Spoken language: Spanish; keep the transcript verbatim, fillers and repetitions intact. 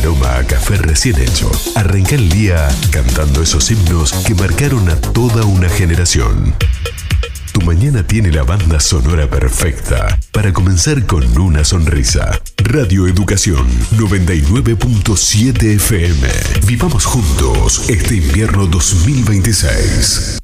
aroma a café recién hecho. Arranca el día cantando esos himnos que marcaron a toda una generación. Tu mañana tiene la banda sonora perfecta para comenzar con una sonrisa. Radio Educación noventa y nueve punto siete F M. Vivamos juntos este invierno dos mil veintiséis.